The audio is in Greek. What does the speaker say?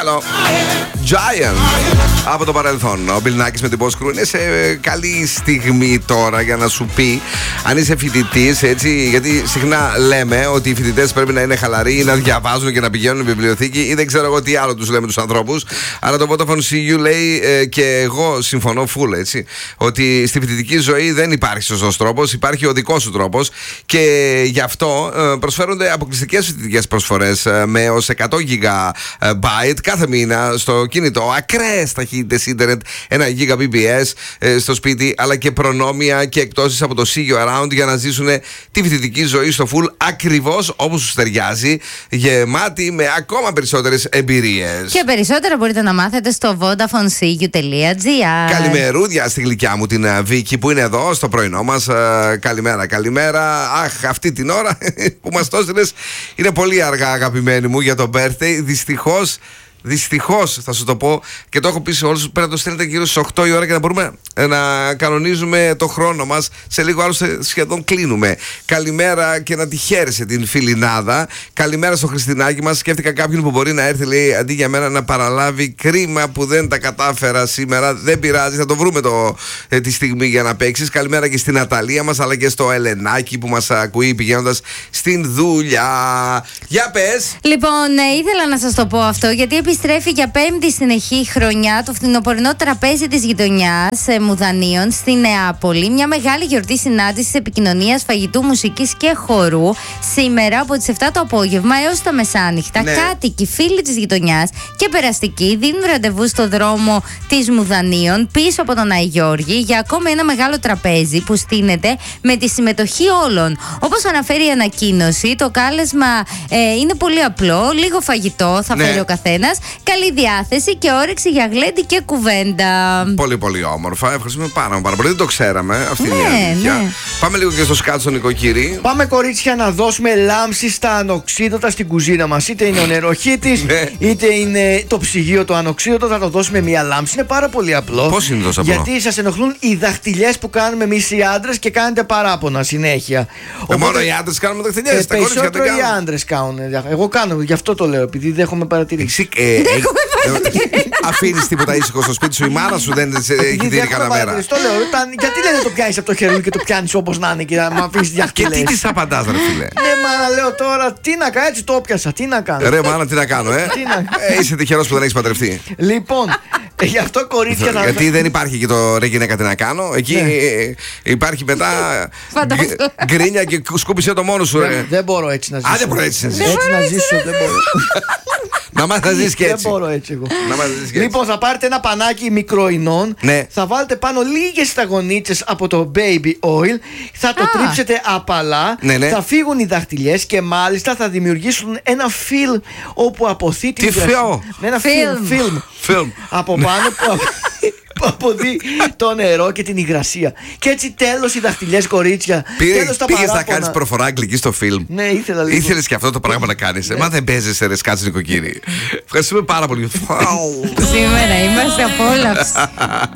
καλό. Giant από το παρελθόν. Ο Bill Nackis με την Boss Crew είναι σε καλή στιγμή τώρα για να σου πει αν είσαι φοιτητής, έτσι. Γιατί συχνά λέμε ότι οι φοιτητές πρέπει να είναι χαλαροί ή να διαβάζουν και να πηγαίνουν βιβλιοθήκη ή δεν ξέρω εγώ τι άλλο τους λέμε τους ανθρώπους. Αλλά το Vodafone CU λέει και εγώ συμφωνώ full, έτσι. Ότι στη φοιτητική ζωή δεν υπάρχει σωστός τρόπος, υπάρχει ο δικός σου τρόπος και γι' αυτό προσφέρονται αποκλειστικές φοιτητικές προσφορές με ως 100 GB κάθε μήνα στο κινητό, ακραίες ταχύτητες ίντερνετ, 1 Gbps στο σπίτι, αλλά και προνόμια και εκτόσεις από το CU Around για να ζήσουν τη φοιτητική ζωή στο full ακριβώς όπως τους ταιριάζει, γεμάτη με ακόμα περισσότερες εμπειρίες. Και περισσότερα μπορείτε να μάθετε στο vodafonesiu.gr. Καλημερούδια στη γλυκιά μου την Βίκη που είναι εδώ στο πρωινό μας. Καλημέρα, καλημέρα. Αχ, αυτή την ώρα που μας το έστειλες είναι πολύ αργά, αγαπημένη μου, για το birthday. Δυστυχώς θα σου το πω και το έχω πει σε όλους. Πρέπει να το στείλετε γύρω στις 8 η ώρα και να μπορούμε να κανονίζουμε το χρόνο μας. Σε λίγο άλλωστε σχεδόν κλείνουμε. Καλημέρα και να τη χαίρεσαι την φιλινάδα. Καλημέρα στο Χριστινάκι μας. Σκέφτηκα κάποιον που μπορεί να έρθει, λέει, αντί για μένα να παραλάβει. Κρίμα που δεν τα κατάφερα σήμερα. Δεν πειράζει, θα το βρούμε τη στιγμή για να παίξεις. Καλημέρα και στην Αταλία μας, αλλά και στο Ελενάκι που μας ακούει πηγαίνοντας στην δουλειά. Για πες. Λοιπόν, ήθελα να σας το πω αυτό γιατί επιστρέφει για 5η συνεχή χρονιά το φθινοπορεινό τραπέζι της γειτονιάς Μουδανίων στη Νεάπολη. Μια μεγάλη γιορτή συνάντησης, επικοινωνίας, φαγητού, μουσικής και χορού. Σήμερα από τις 7 το απόγευμα έως τα μεσάνυχτα, ναι. Κάτοικοι, φίλοι της γειτονιάς και περαστικοί δίνουν ραντεβού στο δρόμο της Μουδανίων πίσω από τον Άη Γιώργη για ακόμα ένα μεγάλο τραπέζι που στείνεται με τη συμμετοχή όλων. Όπως αναφέρει η ανακοίνωση, το κάλεσμα είναι πολύ απλό. Λίγο φαγητό θα φέρει ο καθένας. Καλή διάθεση και όρεξη για γλέντι και κουβέντα. Πολύ πολύ όμορφα. Ευχαριστούμε πάρα πολύ. Δεν το ξέραμε. Αυτή είναι η αλήθεια. Ναι. Πάμε λίγο και στο σκάτσο, νοικοκύρη. Πάμε, κορίτσια, να δώσουμε λάμψη στα ανοξίδωτα στην κουζίνα μας. Είτε είναι ο νεροχύτης, είτε είναι το ψυγείο το ανοξίδωτο. Θα το δώσουμε μία λάμψη. Είναι πάρα πολύ απλό. Πώς είναι τόσο απλό? Γιατί σας ενοχλούν οι δαχτυλιές που κάνουμε εμείς οι άντρες και κάνετε παράπονα συνέχεια. Μόνο οι άντρες κάνουμε δαχτυλιές. Περισσότερο οι άντρες κάνουν. Εγώ κάνω, γι' αυτό το λέω, επειδή δεν έχουμε παρατηρήσει. Αφήνεις τίποτα ήσυχο στο σπίτι σου? Η μάνα σου δεν έχει δει κανένα μέρα? Το λέω. Γιατί λένε το πιάνεις από το χέρι και το πιάνεις όπως να είναι και να μ' αφήσεις διαχτυλές? Και τι της απαντάς, ρε φίλε? Ναι, μάνα, λέω τώρα, τι να κάνω, έτσι το πιάσα, τι να κάνω. Ρε μάνα, τι να κάνω, είσαι τυχερός που δεν έχεις παντρευτεί. Λοιπόν, γι' αυτό, κορίτσια, γιατί δεν υπάρχει και το ρε γυναίκα τι να κάνω. Εκεί υπάρχει μετά γκρίνια και σκούπισε το μόνο σου. Δεν μπορώ έτσι να ζήσω. Α, δεν μπορώ έτσι να ζήσω. Έτσι να ζήσω, δεν μπορώ. Να μάθεις να ζεις και έτσι. Δεν μπορώ έτσι εγώ. Λοιπόν, θα πάρετε ένα πανάκι μικροϊνών. Θα βάλετε πάνω λίγες σταγονίτσες από το baby oil. Θα το τρίψετε απαλά. Θα φύγουν οι δαχτυλιές και μάλιστα θα δημιουργήσουν ένα φιλμ όπου αποθεί την υγρασία. Ένα φιλμ από πάνω που αποδεί το νερό και την υγρασία. Και έτσι τέλος οι δαχτυλιές, κορίτσια. Πήγες να κάνεις προφορά αγγλική στο φιλμ. Ναι, ήθελα λίγο. Ήθελες και αυτό το πράγμα να κάνεις. Μα δεν παίζεσαι, ρε σκάτσε, νοικοκύρη. Ευχαριστούμε πάρα πολύ. Σήμερα είμαστε απόλαυση.